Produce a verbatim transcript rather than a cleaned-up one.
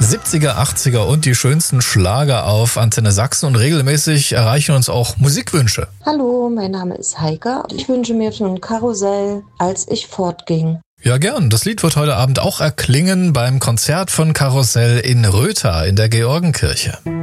siebziger, achtziger und die schönsten Schlager auf Antenne Sachsen und regelmäßig erreichen uns auch Musikwünsche. Hallo, mein Name ist Heike. Ich wünsche mir von Karussell Als ich fortging. Ja, gern. Das Lied wird heute Abend auch erklingen beim Konzert von Karussell in Rötha in der Georgenkirche.